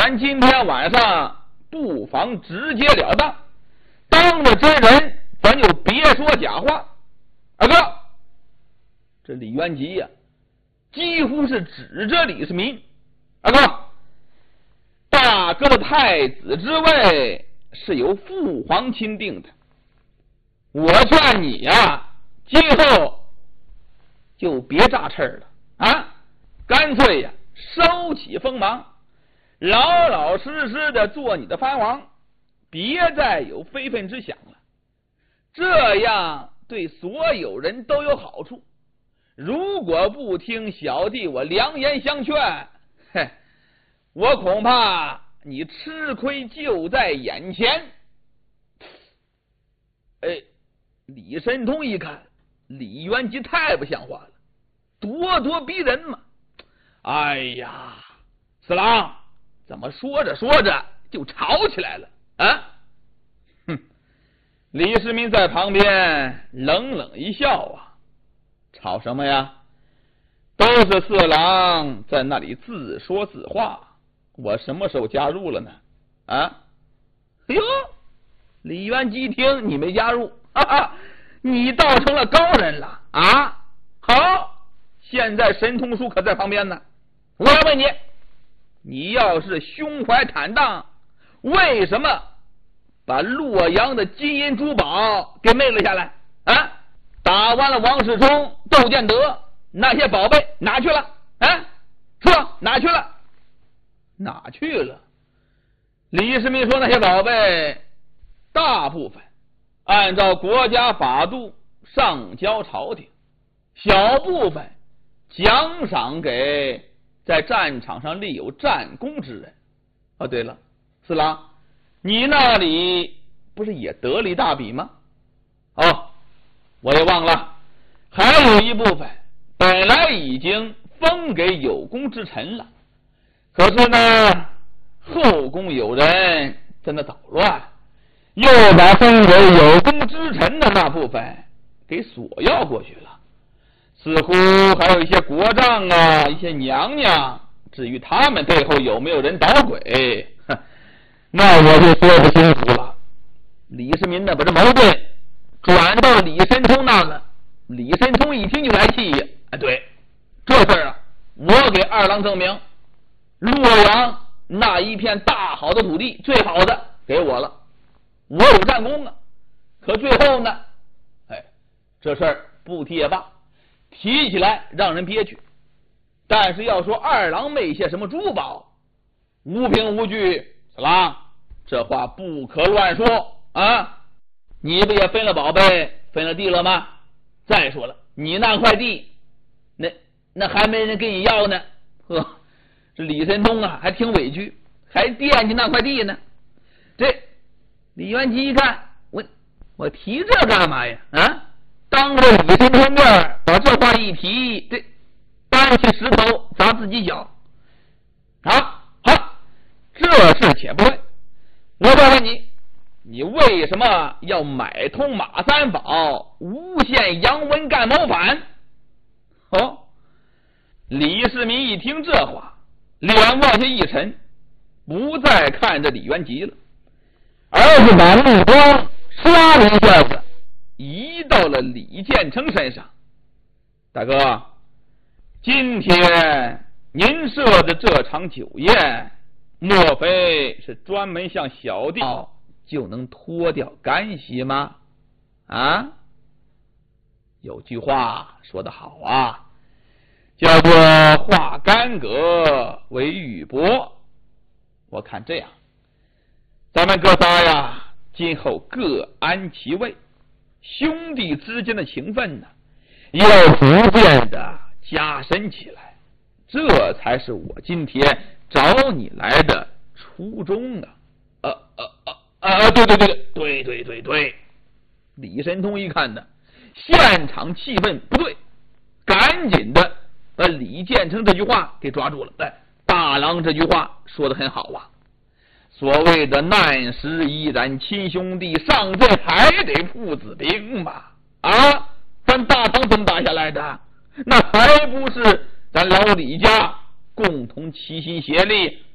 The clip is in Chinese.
咱今天晚上不妨直截了当，当着真人，咱就别说假话。二哥，这李元吉呀，几乎是指着李世民。二哥，大哥的太子之位是由父皇钦定的，我劝你呀，今后就别炸刺了啊，干脆呀收起锋芒，老老实实的做你的藩王，别再有非分之想了，这样对所有人都有好处。如果不听小弟我良言相劝，嘿，我恐怕你吃亏就在眼前。李神通一看李元吉太不像话了，咄咄逼人嘛。哎呀，四郎怎么说着说着就吵起来了啊？哼！李世民在旁边冷冷一笑啊，吵什么呀？都是四郎在那里自说自话，我什么时候加入了呢？啊？哎呦，李元吉一听你没加入，哈哈，你倒成了高人了啊！好，现在神通书可在旁边呢，我来问你，你要是胸怀坦荡，为什么把洛阳的金银珠宝给昧了下来啊？打完了王世充、窦建德，那些宝贝哪去了啊？说哪去了？哪去了？李世民说那些宝贝大部分按照国家法度上交朝廷，小部分奖赏给在战场上立有战功之人。哦，对了，四郎，你那里不是也得了一大笔吗？哦，我也忘了，还有一部分本来已经封给有功之臣了，可是呢，后宫有人在那捣乱，又把封给有功之臣的那部分给索要过去了。似乎还有一些国丈啊，一些娘娘，至于他们背后有没有人捣鬼，那我就说不清楚了。李世民呢，把这矛盾转到李神通那了。李神通一听就来气呀！对，这事儿啊，我给二郎证明，洛阳那一片大好的土地，最好的给我了，我有战功啊。可最后呢，这事儿不提也罢，提起来让人憋屈。但是要说二郎昧些什么珠宝，无凭无据，四郎，这话不可乱说啊！你不也分了宝贝，分了地了吗？再说了，你那块地，那还没人跟你要呢。呵，这李神通啊，还挺委屈，还惦记那块地呢。这李元吉一看，我提这干嘛呀？啊，当着李神通面把这话一提，这搬起石头砸自己脚。好，这事且不问，我再问你，你为什么要买通马三宝，诬陷杨文干谋反？哦，李世民一听这话，脸往下一沉，不再看着李元吉了，而是把目光唰的一下子移到了李建成身上。大哥，今天您设的这场酒宴，莫非是专门向小弟就能脱掉干系吗？啊，有句话说得好啊，叫做化干戈为玉帛。我看这样，咱们哥仨呀，今后各安其位，兄弟之间的情分呢，要逐渐的加深起来，这才是我今天找你来的初衷啊！对，李神通一看呢，现场气氛不对，赶紧的把李建成这句话给抓住了。大郎这句话说得很好啊，所谓的难时依然亲兄弟，上阵还得父子兵嘛。啊，咱大唐怎么打下来的？那还不是咱老李家共同齐心协力